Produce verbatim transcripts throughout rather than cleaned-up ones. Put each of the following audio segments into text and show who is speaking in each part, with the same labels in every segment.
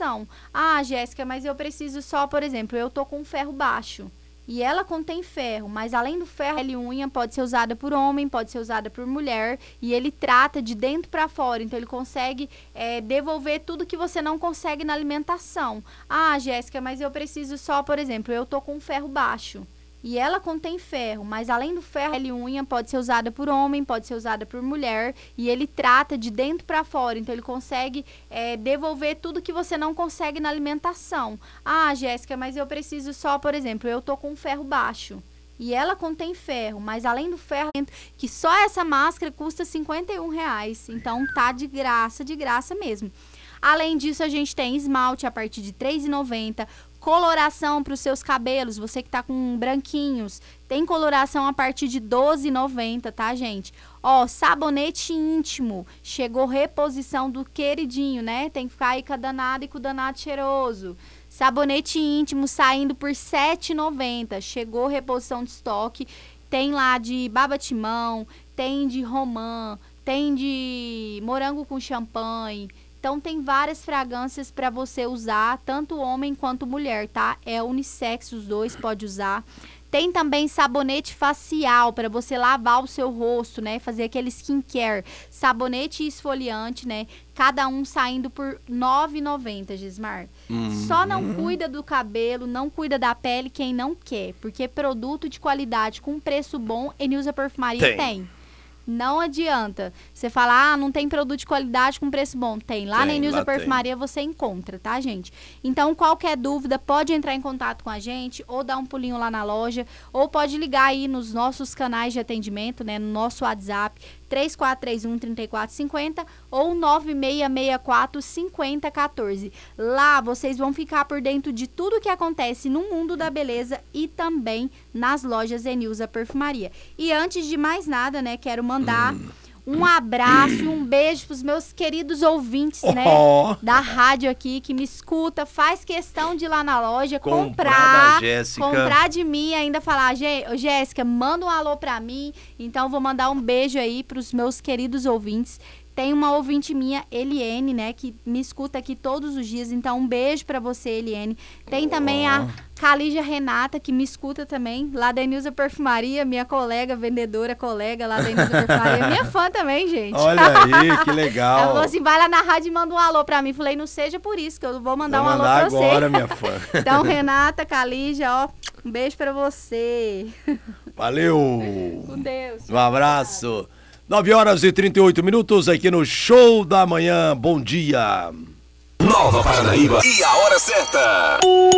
Speaker 1: alimentação. Ah, Jéssica, mas eu preciso só, por exemplo, eu tô com um ferro baixo. E ela contém ferro, mas além do ferro, a pele unha pode ser usada por homem, pode ser usada por mulher, e ele trata de dentro para fora, então ele consegue é, devolver tudo que você não consegue na alimentação. Ah, Jéssica, mas eu preciso só, por exemplo, eu tô com um ferro baixo. E ela contém ferro, mas além do ferro, a pele unha pode ser usada por homem, pode ser usada por mulher, e ele trata de dentro para fora, então ele consegue é, devolver tudo que você não consegue na alimentação. Ah, Jéssica, mas eu preciso só, por exemplo, eu tô com um ferro baixo. E ela contém ferro, mas além do ferro, que só essa máscara custa cinquenta e um reais. Então tá de graça, de graça mesmo. Além disso, a gente tem esmalte a partir de três reais e noventa centavos. Coloração para os seus cabelos, você que tá com branquinhos, tem coloração a partir de doze reais e noventa centavos, tá, gente? Ó, sabonete íntimo, chegou reposição do queridinho, né? Tem que ficar aí com a danada e com o danado cheiroso. Sabonete íntimo saindo por sete reais e noventa centavos, chegou reposição de estoque, tem lá de baba-timão, tem de romã, tem de morango com champanhe. Então, tem várias fragrâncias para você usar, tanto homem quanto mulher, tá? É unissex, os dois pode usar. Tem também sabonete facial para você lavar o seu rosto, né? Fazer aquele skincare. Sabonete esfoliante, né? Cada um saindo por nove reais e noventa centavos, Gismar. Hum, Só não hum. cuida do cabelo, não cuida da pele quem não quer. Porque produto de qualidade com preço bom, Enilza Perfumaria tem. tem. Não adianta você falar, ah, não tem produto de qualidade com preço bom. Tem, lá tem, na Enilza Perfumaria tem. Você encontra, tá, gente? Então, qualquer dúvida, pode entrar em contato com a gente, ou dar um pulinho lá na loja, ou pode ligar aí nos nossos canais de atendimento, né, no nosso WhatsApp, três quatro três um, três quatro cinco zero ou nove seis seis quatro, cinco zero um quatro. Lá vocês vão ficar por dentro de tudo que acontece no mundo da beleza e também nas lojas Enilza Perfumaria. E antes de mais nada, né, quero mandar hum. um abraço e um beijo pros meus queridos ouvintes, oh. né, da rádio aqui, que me escuta, faz questão de ir lá na loja, comprar, comprar, comprar de mim e ainda falar, Jéssica, manda um alô pra mim. Então, vou mandar um beijo aí pros meus queridos ouvintes. Tem uma ouvinte minha, Eliene, né, que me escuta aqui todos os dias. Então, um beijo pra você, Eliene. Tem também a Calígia Renata, que me escuta também, lá da Enilza Perfumaria, minha colega, vendedora, colega lá da Enilza Perfumaria. Minha fã também, gente.
Speaker 2: Olha aí, que legal.
Speaker 1: Ela falou assim, vai lá na rádio e manda um alô pra mim. Falei, não seja por isso, que eu vou mandar vou um alô pra você.
Speaker 2: Vou mandar agora, minha fã.
Speaker 1: Então, Renata, Calígia, ó, um beijo pra você.
Speaker 2: Valeu.
Speaker 1: Com Deus.
Speaker 2: Um abraço. nove horas e trinta e oito minutos aqui no Show da Manhã. Bom dia.
Speaker 3: Nova Paranaíba e a hora certa.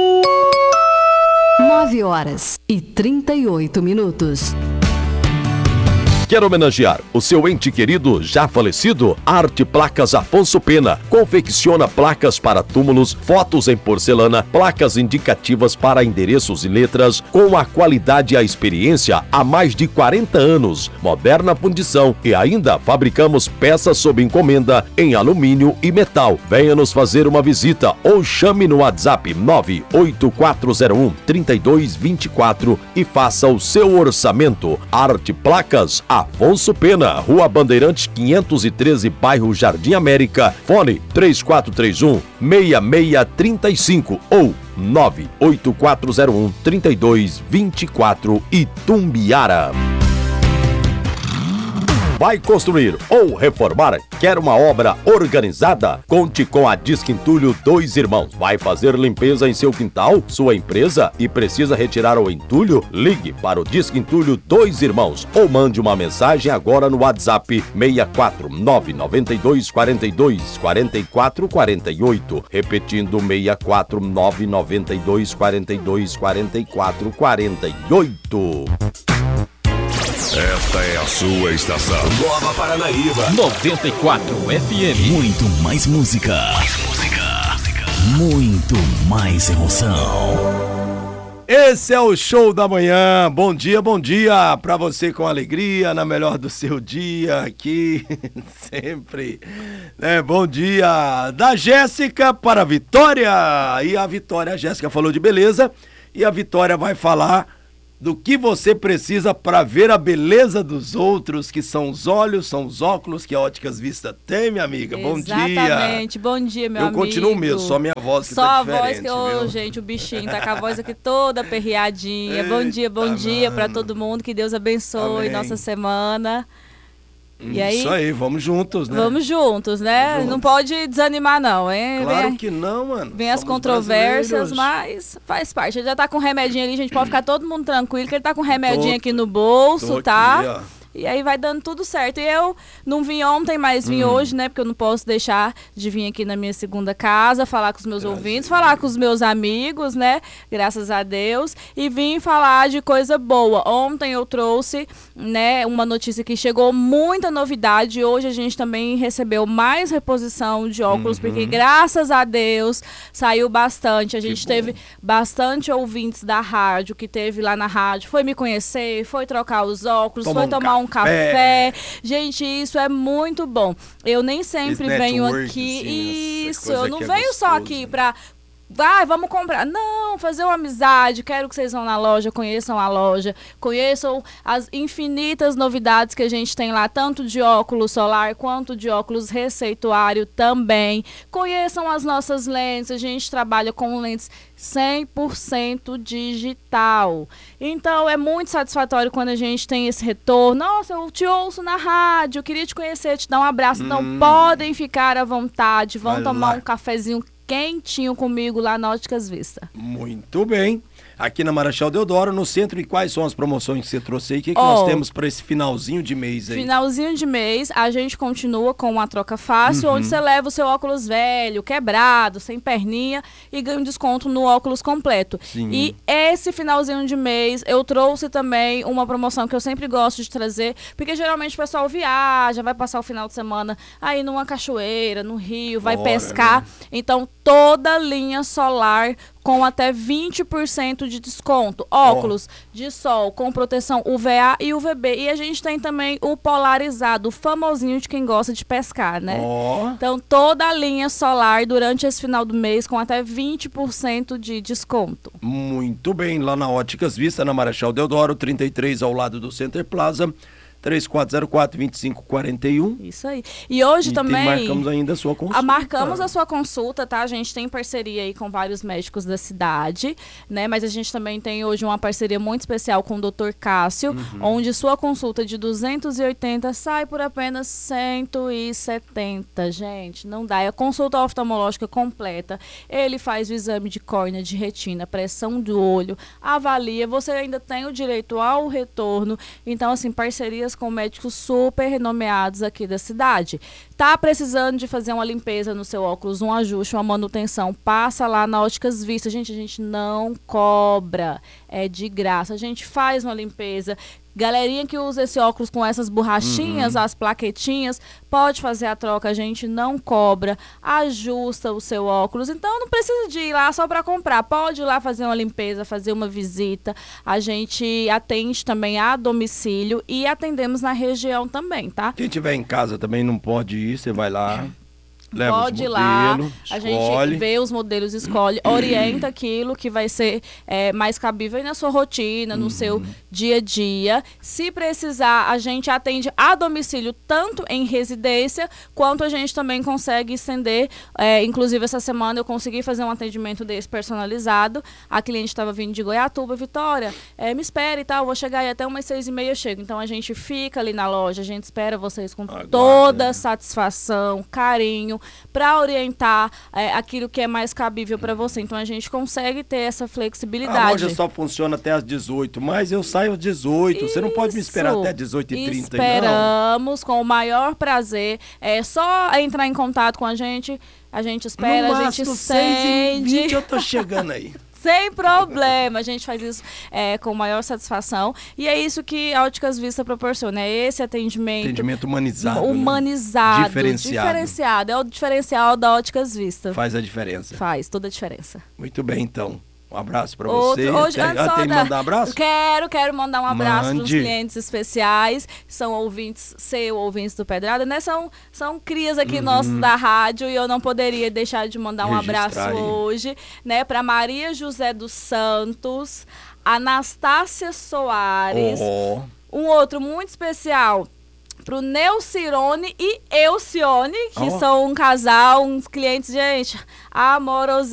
Speaker 4: nove horas e trinta e oito minutos.
Speaker 5: Quer homenagear o seu ente querido já falecido? Arte Placas Afonso Pena confecciona placas para túmulos, fotos em porcelana, placas indicativas para endereços e letras, com a qualidade e a experiência há mais de quarenta anos, moderna fundição e ainda fabricamos peças sob encomenda em alumínio e metal. Venha nos fazer uma visita ou chame no WhatsApp nove oito quatro zero um, três dois dois quatro e faça o seu orçamento. Arte Placas Afonso Pena, Rua Bandeirantes quinhentos e treze, bairro Jardim América, fone três quatro três um, seis seis três cinco ou nove oito quatro zero um, três dois dois quatro, Itumbiara. Vai construir ou reformar? Quer uma obra organizada? Conte com a Disque Entulho Dois Irmãos. Vai fazer limpeza em seu quintal, sua empresa e precisa retirar o entulho? Ligue para o Disque Entulho Dois Irmãos ou mande uma mensagem agora no WhatsApp seis quatro nove nove dois quatro dois quatro quatro quatro oito. Repetindo, seis quatro nove nove dois quatro dois quatro quatro quatro oito.
Speaker 3: Esta é a sua estação. Nova Paranaíba.
Speaker 6: noventa e quatro F M.
Speaker 3: Muito mais música. Mais música. Muito mais emoção.
Speaker 2: Esse é o Show da Manhã. Bom dia, bom dia pra você com alegria, na melhor do seu dia aqui, sempre. É, bom dia da Jéssica para a Vitória. E a Vitória, a Jéssica falou de beleza e a Vitória vai falar do que você precisa para ver a beleza dos outros, que são os olhos, são os óculos que a Óticas Vista tem, minha amiga. Bom dia.
Speaker 7: Exatamente. Bom dia, meu
Speaker 2: Eu
Speaker 7: amigo.
Speaker 2: Eu continuo mesmo, só minha voz que
Speaker 7: só
Speaker 2: tá
Speaker 7: a
Speaker 2: diferente.
Speaker 7: voz que, ô, oh, gente, o bichinho tá com a voz aqui toda perreadinha. Eita, bom dia, bom dia para todo mundo. Que Deus abençoe Amém. Nossa semana. E aí,
Speaker 2: isso aí, vamos juntos, né?
Speaker 7: Vamos juntos, né? Vamos juntos. Não pode desanimar, não, hein?
Speaker 2: Claro
Speaker 7: vem,
Speaker 2: que não, mano.
Speaker 7: Vem as controvérsias, mas faz parte. Ele já tá com remedinho ali, a gente pode ficar todo mundo tranquilo, que ele tá com remedinho tô, aqui no bolso, tá? Aqui, ó. E aí vai dando tudo certo. E eu não vim ontem, mas vim hum. hoje, né? Porque eu não posso deixar de vir aqui na minha segunda casa, falar com os meus Graças ouvintes, falar com os meus amigos, né? Graças a Deus. E vim falar de coisa boa. Ontem eu trouxe, né, uma notícia que chegou muita novidade. Hoje a gente também recebeu mais reposição de óculos, uhum. porque graças a Deus saiu bastante. A gente teve bastante ouvintes da rádio, que teve lá na rádio. Foi me conhecer, foi trocar os óculos, Toma foi tomar um Um café. Gente, isso é muito bom. Eu nem sempre Esse venho aqui. Sim, isso, eu não venho é gostoso, só aqui né? pra. Vai, vamos comprar. Não, fazer uma amizade. Quero que vocês vão na loja, conheçam a loja, conheçam as infinitas novidades que a gente tem lá, tanto de óculos solar quanto de óculos receituário também. Conheçam as nossas lentes. A gente trabalha com lentes cem por cento digital. Então, é muito satisfatório quando a gente tem esse retorno. Nossa, eu te ouço na rádio, eu queria te conhecer, te dar um abraço. Então, hum. podem ficar à vontade, vão Vai tomar lá. um cafezinho quentinho comigo lá na Óticas Vista.
Speaker 2: Muito bem. Aqui na Marechal Deodoro, no centro, e quais são as promoções que você trouxe aí? O que, que oh, nós temos para esse finalzinho de mês aí?
Speaker 7: Finalzinho de mês, a gente continua com uma troca fácil, uhum. onde você leva o seu óculos velho, quebrado, sem perninha, e ganha um desconto no óculos completo.
Speaker 2: Sim.
Speaker 7: E esse finalzinho de mês, eu trouxe também uma promoção que eu sempre gosto de trazer, porque geralmente o pessoal viaja, vai passar o final de semana aí numa cachoeira, no rio, vai Fora, pescar. Né? Então, toda linha solar com até vinte por cento de desconto. Óculos oh. de sol com proteção U V A e U V B. E a gente tem também o polarizado, o famosinho de quem gosta de pescar, né?
Speaker 2: Oh.
Speaker 7: Então, toda a linha solar durante esse final do mês com até vinte por cento de desconto.
Speaker 2: Muito bem, lá na Óticas Vista, na Marechal Deodoro, trinta e três, ao lado do Center Plaza. três quatro zero quatro, dois cinco quatro um.
Speaker 7: Isso aí. E hoje e também...
Speaker 2: Tem, marcamos ainda a sua consulta.
Speaker 7: A, marcamos a sua consulta, tá? A gente tem parceria aí com vários médicos da cidade, né? Mas a gente também tem hoje uma parceria muito especial com o doutor Cássio, uhum. onde sua consulta de duzentos e oitenta sai por apenas cento e setenta, gente. Não dá. É a consulta oftalmológica completa. Ele faz o exame de córnea, de retina, pressão do olho, avalia. Você ainda tem o direito ao retorno. Então, assim, parcerias com médicos super renomeados aqui da cidade. Tá precisando de fazer uma limpeza no seu óculos, um ajuste, uma manutenção, passa lá na Óticas Vista. Gente, a gente não cobra, é de graça. A gente faz uma limpeza. Galerinha que usa esse óculos com essas borrachinhas, uhum. as plaquetinhas, pode fazer a troca, a gente não cobra, ajusta o seu óculos. Então não precisa de ir lá só para comprar, pode ir lá fazer uma limpeza, fazer uma visita. A gente atende também a domicílio e atendemos na região também, tá?
Speaker 2: Quem tiver em casa também não pode ir, você vai lá. Leva
Speaker 7: Pode ir
Speaker 2: lá,
Speaker 7: a gente vê os modelos, escolhe, orienta aquilo que vai ser é, mais cabível na sua rotina, no uhum. seu dia a dia. Se precisar, a gente atende a domicílio, tanto em residência, quanto a gente também consegue estender. É, inclusive, essa semana eu consegui fazer um atendimento desse personalizado. A cliente estava vindo de Goiatuba, Vitória, é, me espere e tal, vou chegar aí até umas seis e meia eu chego. Então, a gente fica ali na loja, a gente espera vocês com Agora, toda né? satisfação, carinho, para orientar é, aquilo que é mais cabível para você. Então, a gente consegue ter essa flexibilidade.
Speaker 2: A loja só funciona até às dezoito, mas eu saio às dezoito. Isso. Você não pode me esperar até dezoito e trinta, não?
Speaker 7: Esperamos, com o maior prazer. É só entrar em contato com a gente. A gente espera,
Speaker 2: no
Speaker 7: a gente
Speaker 2: sente.
Speaker 7: seis e vinte
Speaker 2: eu tô chegando aí.
Speaker 7: Sem problema, a gente faz isso é, com maior satisfação. E é isso que a Óticas Vista proporciona, é esse atendimento...
Speaker 2: Atendimento humanizado.
Speaker 7: Humanizado,
Speaker 2: né? diferenciado.
Speaker 7: diferenciado. É o diferencial da Óticas Vista.
Speaker 2: Faz a diferença.
Speaker 7: Faz, toda a diferença.
Speaker 2: Muito bem, então. Um abraço para
Speaker 7: Outro,
Speaker 2: você.
Speaker 7: Hoje,
Speaker 2: tem,
Speaker 7: antes
Speaker 2: ah,
Speaker 7: só
Speaker 2: tem que
Speaker 7: da...
Speaker 2: mandar um abraço?
Speaker 7: Quero, quero mandar um abraço para os
Speaker 2: Mande.
Speaker 7: clientes especiais. São ouvintes, seu ouvintes do Pedrada, né? São, são crias aqui
Speaker 2: Uhum.
Speaker 7: nossos da rádio e eu não poderia deixar de mandar um
Speaker 2: Registrar
Speaker 7: abraço
Speaker 2: aí.
Speaker 7: hoje, né? Para Maria José dos Santos, Anastácia Soares.
Speaker 2: Oh.
Speaker 7: Um outro muito especial pro Neucirone e Elcione, que
Speaker 2: Oh.
Speaker 7: são um casal, uns clientes, gente, amorosos.